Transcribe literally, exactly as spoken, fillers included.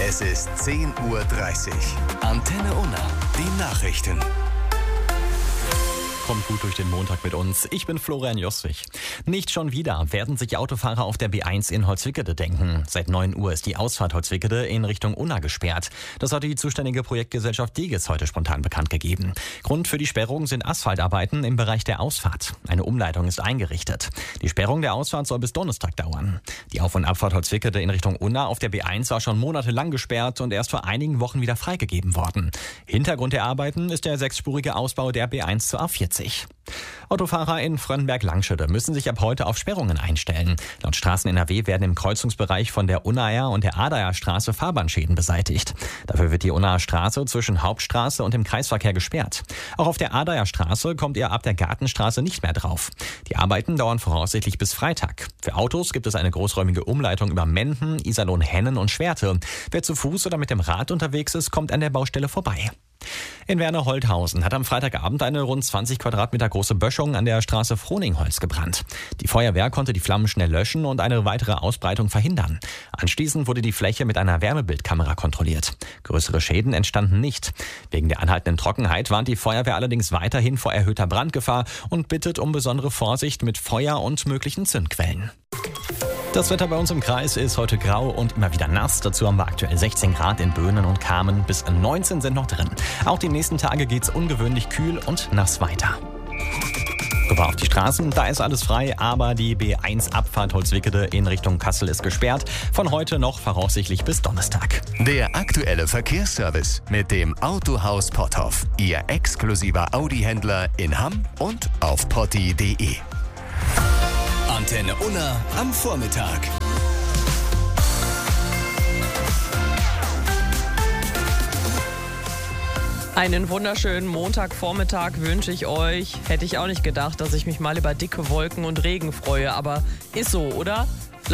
Es ist zehn Uhr dreißig. Antenne Unna, die Nachrichten. Kommt gut durch den Montag mit uns. Ich bin Florian Jostrich. Nicht schon wieder werden sich Autofahrer auf der B eins in Holzwickede denken. Seit neun Uhr ist die Ausfahrt Holzwickede in Richtung Unna gesperrt. Das hat die zuständige Projektgesellschaft Diges heute spontan bekannt gegeben. Grund für die Sperrung sind Asphaltarbeiten im Bereich der Ausfahrt. Eine Umleitung ist eingerichtet. Die Sperrung der Ausfahrt soll bis Donnerstag dauern. Die Auf- und Abfahrt Holzwickede in Richtung Unna auf der B eins war schon monatelang gesperrt und erst vor einigen Wochen wieder freigegeben worden. Hintergrund der Arbeiten ist der sechsspurige Ausbau der B eins zur A vierzig. Autofahrer in Frönnberg-Langschütte müssen sich ab heute auf Sperrungen einstellen. Laut Straßen N R W werden im Kreuzungsbereich von der Unnaer und der Adaer Straße Fahrbahnschäden beseitigt. Dafür wird die Unnaer Straße zwischen Hauptstraße und dem Kreisverkehr gesperrt. Auch auf der Adaer Straße kommt ihr ab der Gartenstraße nicht mehr drauf. Die Arbeiten dauern voraussichtlich bis Freitag. Für Autos gibt es eine großräumige Umleitung über Menden, Iserlohn, Hennen und Schwerte. Wer zu Fuß oder mit dem Rad unterwegs ist, kommt an der Baustelle vorbei. In Werner-Holthausen hat am Freitagabend eine rund zwanzig Quadratmeter große Böschung an der Straße Froningholz gebrannt. Die Feuerwehr konnte die Flammen schnell löschen und eine weitere Ausbreitung verhindern. Anschließend wurde die Fläche mit einer Wärmebildkamera kontrolliert. Größere Schäden entstanden nicht. Wegen der anhaltenden Trockenheit warnt die Feuerwehr allerdings weiterhin vor erhöhter Brandgefahr und bittet um besondere Vorsicht mit Feuer und möglichen Zündquellen. Das Wetter bei uns im Kreis ist heute grau und immer wieder nass. Dazu haben wir aktuell sechzehn Grad in Böhnen und Kamen. Bis neunzehn sind noch drin. Auch die nächsten Tage geht's ungewöhnlich kühl und nass weiter. Rüber auf die Straßen, da ist alles frei, aber die B eins Abfahrt Holzwickede in Richtung Kassel ist gesperrt. Von heute noch voraussichtlich bis Donnerstag. Der aktuelle Verkehrsservice mit dem Autohaus Potthoff. Ihr exklusiver Audi-Händler in Hamm und auf potti punkt de. Antenne Unna am Vormittag. Einen wunderschönen Montagvormittag wünsche ich euch. Hätte ich auch nicht gedacht, dass ich mich mal über dicke Wolken und Regen freue, aber ist so, oder?